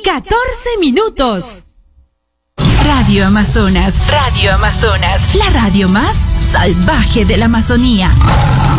14 minutos. Radio Amazonas. Radio Amazonas. La radio más salvaje de la Amazonía.